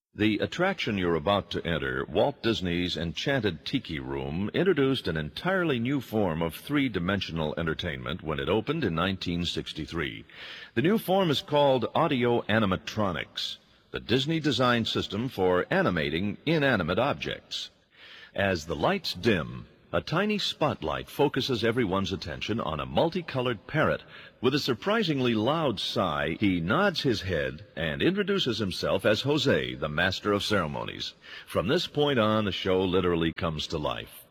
The attraction you're about to enter, Walt Disney's Enchanted Tiki Room, introduced an entirely new form of three-dimensional entertainment when it opened in 1963. The new form is called audio animatronics, the Disney design system for animating inanimate objects. As the lights dim, a tiny spotlight focuses everyone's attention on a multicolored parrot. With a surprisingly loud sigh, he nods his head and introduces himself as Jose, the master of ceremonies. From this point on, the show literally comes to life.